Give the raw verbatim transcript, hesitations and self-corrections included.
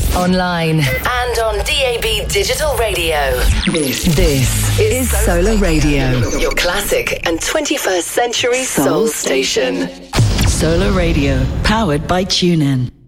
online, and on D A B Digital Radio. This, this is Solar Radio, your classic and twenty-first century soul station. Solar Radio, powered by TuneIn.